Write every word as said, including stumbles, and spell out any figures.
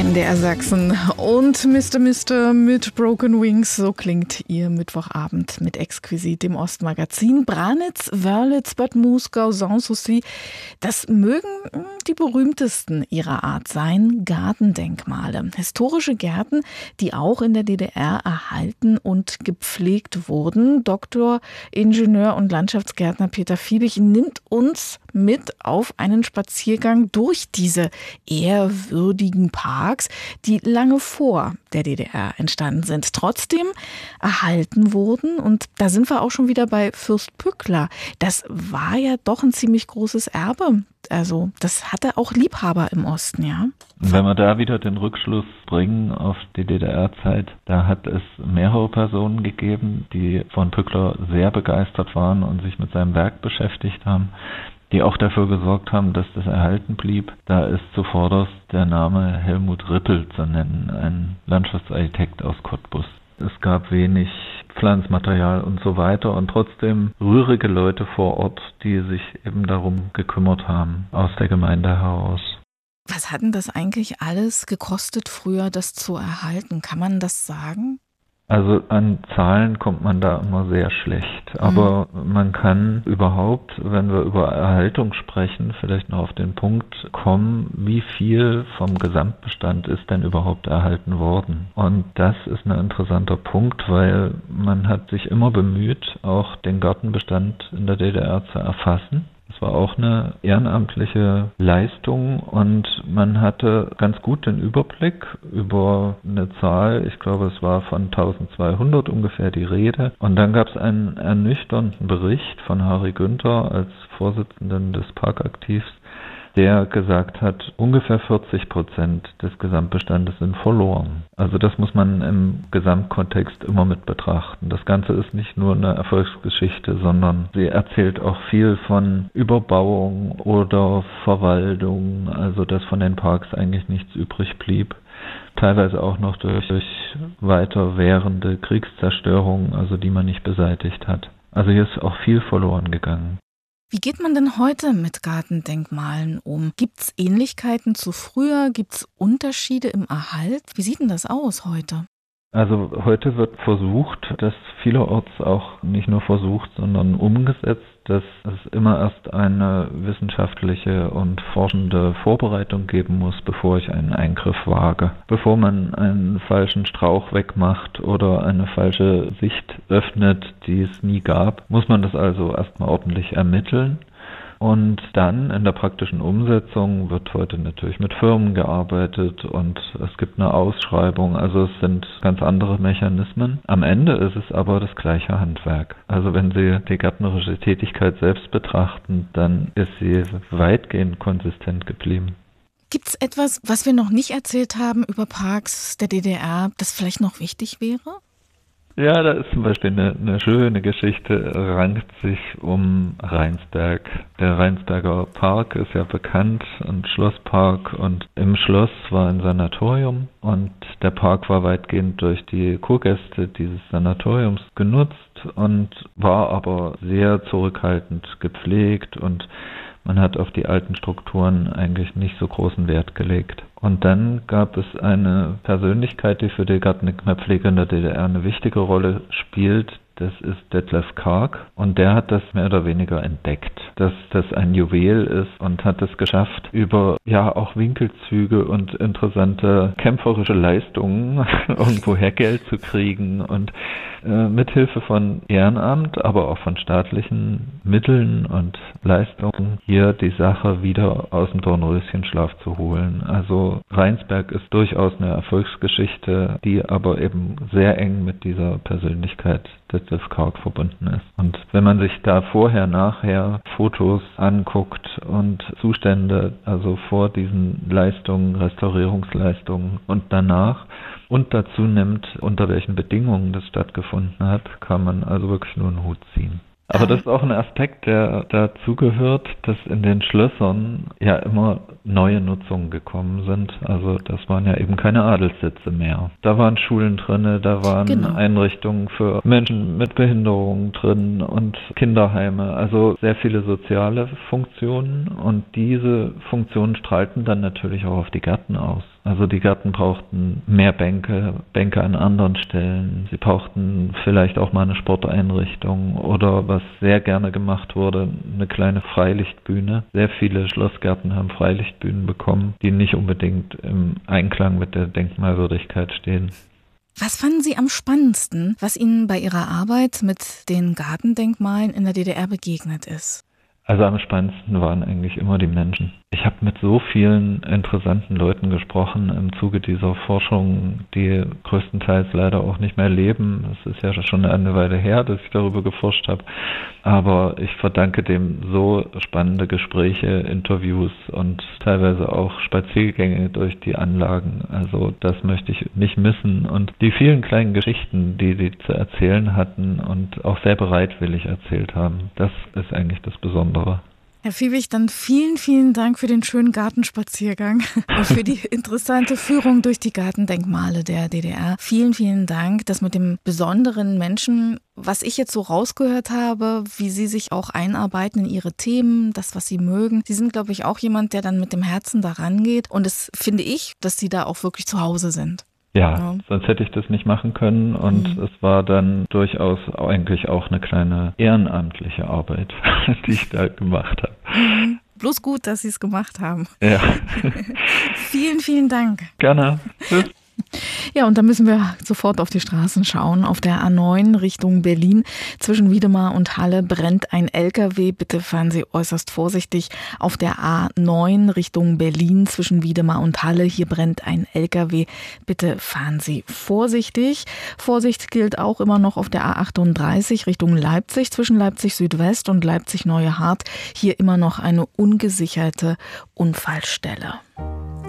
M D R Sachsen und Mister Mister mit Broken Wings. So klingt Ihr Mittwochabend mit Exquisit, dem Ostmagazin. Branitz, Wörlitz, Bad Muskau, Sanssouci, das mögen die berühmtesten ihrer Art sein. Gartendenkmale. Historische Gärten, die auch in der D D R erhalten und gepflegt wurden. Doktor, Ingenieur und Landschaftsgärtner Peter Fiebig nimmt uns mit auf einen Spaziergang durch diese ehrwürdigen Parks, die lange vor der D D R entstanden sind, trotzdem erhalten wurden. Und da sind wir auch schon wieder bei Fürst Pückler. Das war ja doch ein ziemlich großes Erbe. Also das hatte auch Liebhaber im Osten, ja? Wenn wir da wieder den Rückschluss bringen auf die D D R-Zeit, da hat es mehrere Personen gegeben, die von Pückler sehr begeistert waren und sich mit seinem Werk beschäftigt haben, die auch dafür gesorgt haben, dass das erhalten blieb. Da ist zuvorderst der Name Helmut Rippel zu nennen, ein Landschaftsarchitekt aus Cottbus. Es gab wenig Pflanzmaterial und so weiter und trotzdem rührige Leute vor Ort, die sich eben darum gekümmert haben, aus der Gemeinde heraus. Was hat denn das eigentlich alles gekostet früher, das zu erhalten? Kann man das sagen? Also an Zahlen kommt man da immer sehr schlecht, aber mhm. man kann überhaupt, wenn wir über Erhaltung sprechen, vielleicht noch auf den Punkt kommen, wie viel vom Gesamtbestand ist denn überhaupt erhalten worden. Und das ist ein interessanter Punkt, weil man hat sich immer bemüht, auch den Gartenbestand in der D D R zu erfassen. Es war auch eine ehrenamtliche Leistung und man hatte ganz gut den Überblick über eine Zahl, ich glaube es war von eintausendzweihundert ungefähr die Rede. Und dann gab es einen ernüchternden Bericht von Harry Günther als Vorsitzenden des Parkaktivs, der gesagt hat, ungefähr vierzig Prozent des Gesamtbestandes sind verloren. Also das muss man im Gesamtkontext immer mit betrachten. Das Ganze ist nicht nur eine Erfolgsgeschichte, sondern sie erzählt auch viel von Überbauung oder Verwaltung, also dass von den Parks eigentlich nichts übrig blieb. Teilweise auch noch durch, durch weiter währende Kriegszerstörung, also die man nicht beseitigt hat. Also hier ist auch viel verloren gegangen. Wie geht man denn heute mit Gartendenkmalen um? Gibt es Ähnlichkeiten zu früher? Gibt es Unterschiede im Erhalt? Wie sieht denn das aus heute? Also heute wird versucht, dass vielerorts auch nicht nur versucht, sondern umgesetzt, dass es immer erst eine wissenschaftliche und forschende Vorbereitung geben muss, bevor ich einen Eingriff wage. Bevor man einen falschen Strauch wegmacht oder eine falsche Sicht öffnet, die es nie gab, muss man das also erstmal ordentlich ermitteln. Und dann in der praktischen Umsetzung wird heute natürlich mit Firmen gearbeitet und es gibt eine Ausschreibung, also es sind ganz andere Mechanismen. Am Ende ist es aber das gleiche Handwerk. Also wenn Sie die gärtnerische Tätigkeit selbst betrachten, dann ist sie weitgehend konsistent geblieben. Gibt es etwas, was wir noch nicht erzählt haben über Parks der D D R, das vielleicht noch wichtig wäre? Ja, da ist zum Beispiel eine, eine schöne Geschichte, rankt sich um Rheinsberg. Der Rheinsberger Park ist ja bekannt, ein Schlosspark, und im Schloss war ein Sanatorium und der Park war weitgehend durch die Kurgäste dieses Sanatoriums genutzt und war aber sehr zurückhaltend gepflegt und man hat auf die alten Strukturen eigentlich nicht so großen Wert gelegt. Und dann gab es eine Persönlichkeit, die für die Gartendenkmalpflege in der D D R eine wichtige Rolle spielt. Das ist Detlef Karg und der hat das mehr oder weniger entdeckt, dass das ein Juwel ist und hat es geschafft, über ja auch Winkelzüge und interessante kämpferische Leistungen irgendwoher Geld zu kriegen und äh, mit Hilfe von Ehrenamt, aber auch von staatlichen Mitteln und Leistungen hier die Sache wieder aus dem Dornröschenschlaf zu holen. Also Rheinsberg ist durchaus eine Erfolgsgeschichte, die aber eben sehr eng mit dieser Persönlichkeit Detlef Karg verbunden ist. Und wenn man sich da vorher, nachher Fotos anguckt und Zustände, also vor diesen Leistungen, Restaurierungsleistungen und danach und dazu nimmt, unter welchen Bedingungen das stattgefunden hat, kann man also wirklich nur einen Hut ziehen. Aber das ist auch ein Aspekt, der dazugehört, dass in den Schlössern ja immer neue Nutzungen gekommen sind. Also das waren ja eben keine Adelssitze mehr. Da waren Schulen drin, da waren genau. Einrichtungen für Menschen mit Behinderungen drin und Kinderheime. Also sehr viele soziale Funktionen und diese Funktionen strahlten dann natürlich auch auf die Gärten aus. Also die Gärten brauchten mehr Bänke, Bänke an anderen Stellen. Sie brauchten vielleicht auch mal eine Sporteinrichtung oder was sehr gerne gemacht wurde, eine kleine Freilichtbühne. Sehr viele Schlossgärten haben Freilichtbühnen bekommen, die nicht unbedingt im Einklang mit der Denkmalwürdigkeit stehen. Was fanden Sie am spannendsten, was Ihnen bei Ihrer Arbeit mit den Gartendenkmalen in der D D R begegnet ist? Also am spannendsten waren eigentlich immer die Menschen. Ich habe mit so vielen interessanten Leuten gesprochen im Zuge dieser Forschung, die größtenteils leider auch nicht mehr leben. Es ist ja schon eine Weile her, dass ich darüber geforscht habe. Aber ich verdanke dem so spannende Gespräche, Interviews und teilweise auch Spaziergänge durch die Anlagen. Also das möchte ich nicht missen. Und die vielen kleinen Geschichten, die die zu erzählen hatten und auch sehr bereitwillig erzählt haben, das ist eigentlich das Besondere. Herr Fiebig, dann vielen, vielen Dank für den schönen Gartenspaziergang und für die interessante Führung durch die Gartendenkmale der D D R. Vielen, vielen Dank. Das mit dem besonderen Menschen, was ich jetzt so rausgehört habe, wie Sie sich auch einarbeiten in Ihre Themen, das, was Sie mögen. Sie sind, glaube ich, auch jemand, der dann mit dem Herzen da rangeht. Und das finde ich, dass Sie da auch wirklich zu Hause sind. Ja, ja, sonst hätte ich das nicht machen können und mhm. es war dann durchaus eigentlich auch eine kleine ehrenamtliche Arbeit, die ich da gemacht habe. Mhm. Bloß gut, dass Sie es gemacht haben. Ja. Vielen, vielen Dank. Gerne. Tschüss. Ja, und da müssen wir sofort auf die Straßen schauen. Auf der A neun Richtung Berlin zwischen Wiedemar und Halle brennt ein L K W. Bitte fahren Sie äußerst vorsichtig. Auf der A neun Richtung Berlin zwischen Wiedemar und Halle, hier brennt ein L K W. Bitte fahren Sie vorsichtig. Vorsicht gilt auch immer noch auf der A achtunddreißig Richtung Leipzig zwischen Leipzig Südwest und Leipzig Neue Hart. Hier immer noch eine ungesicherte Unfallstelle.